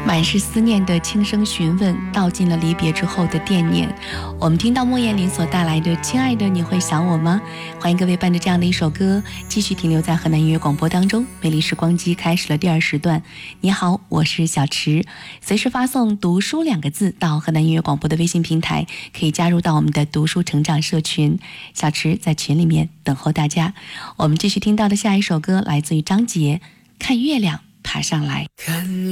满是思念的轻声询问，道尽了离别之后的惦念。我们听到莫艳玲所带来的《亲爱的，你会想我吗》。欢迎各位伴着这样的一首歌继续停留在河南音乐广播当中。美丽时光机开始了第2时段。你好，我是小池。随时发送读书2个字到河南音乐广播的微信平台，可以加入到我们的读书成长社群，小池在群里面等候大家。我们继续听到的下一首歌来自于张杰，看月亮爬上来。 看